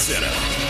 Center.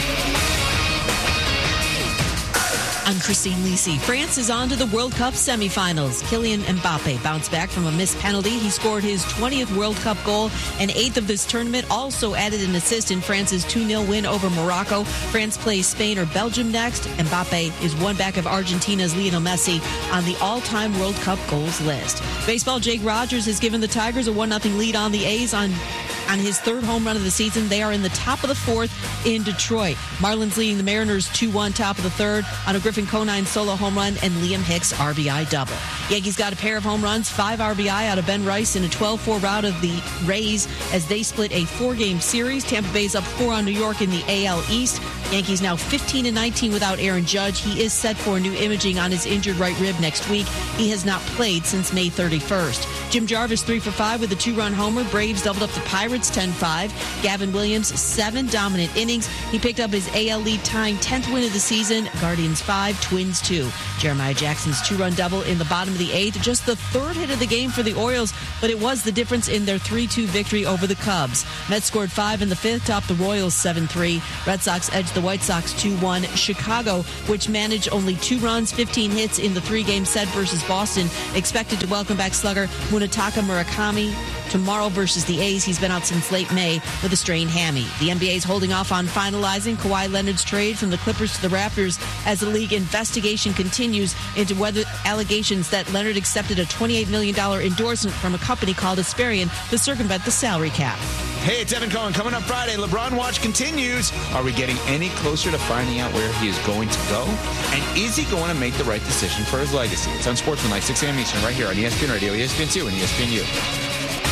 I'm Christine Lisi. France is on to the World Cup semifinals. Kylian Mbappe bounced back from a missed penalty. He scored his 20th World Cup goal and 8th of this tournament. Also added an assist in France's 2-0 win over Morocco. France plays Spain or Belgium next. Mbappe is one back of Argentina's Lionel Messi on the all-time World Cup goals list. Baseball, Jake Rogers has given the Tigers a 1-0 lead on the A's on his third home run of the season. They are in the top of the fourth in Detroit. Marlins leading the Mariners 2-1 top of the third on a Griffin Conine solo home run and Liam Hicks RBI double. Yankees got a pair of home runs, 5 RBI out of Ben Rice in a 12-4 rout of the Rays as they split a 4-game series. Tampa Bay's up 4 on New York in the AL East. Yankees now 15-19 without Aaron Judge. He is set for new imaging on his injured right rib next week. He has not played since May 31st. Jim Jarvis 3 for 5 with a 2-run homer. Braves doubled up the Pirates 10-5. Gavin Williams 7 dominant innings. He picked up his AL lead tying 10th win of the season. Guardians 5, Twins 2. Jeremiah Jackson's 2-run double in the bottom of the 8th. Just the third hit of the game for the Orioles, but it was the difference in their 3-2 victory over the Cubs. Mets scored 5 in the 5th, topped the Royals 7-3. Red Sox edged the White Sox 2-1. Chicago, which managed only 2 runs, 15 hits in the 3-game set versus Boston, expected to welcome back slugger Munetaka Murakami tomorrow versus the A's. He's been out since late May with a strained hammy. The NBA is holding off on finalizing Kawhi Leonard's trade from the Clippers to the Raptors as the league investigation continues into whether allegations that Leonard accepted a $28 million endorsement from a company called Asperian to circumvent the salary cap. Hey, it's Evan Cohen. Coming up Friday, LeBron Watch continues. Are we getting any closer to finding out where he is going to go? And is he going to make the right decision for his legacy? It's on Sportsmanlike, 6 a.m. Eastern, right here on ESPN Radio, ESPN2, and ESPNU.